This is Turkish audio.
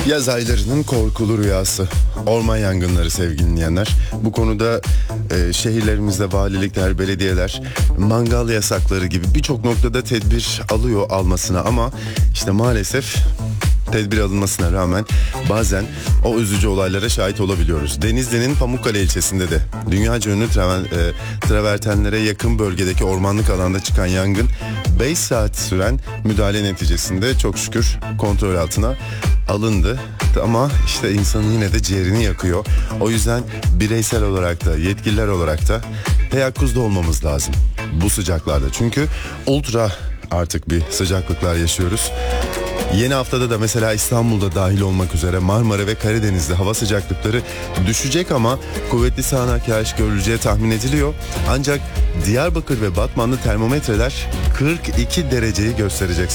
Yaz aylarının korkulu rüyası. Orman yangınları sevgili dinleyenler. Bu konuda şehirlerimizde valilikler, belediyeler mangal yasakları gibi birçok noktada tedbir alıyor almasına ama işte maalesef tedbir alınmasına rağmen bazen o üzücü olaylara şahit olabiliyoruz. Denizli'nin Pamukkale ilçesinde de dünyaca ünlü travertenlere yakın bölgedeki ormanlık alanda çıkan yangın 5 saat süren müdahale neticesinde çok şükür kontrol altına alındı. Ama işte insanın yine de ciğerini yakıyor. O yüzden bireysel olarak da yetkililer olarak da teyakkuzda olmamız lazım bu sıcaklarda. Çünkü ultra artık bir sıcaklıklar yaşıyoruz. Yeni haftada da mesela İstanbul'da dahil olmak üzere Marmara ve Karadeniz'de hava sıcaklıkları düşecek ama kuvvetli sağanak yağış görüleceği tahmin ediliyor. Ancak Diyarbakır ve Batman'da termometreler 42 dereceyi gösterecek.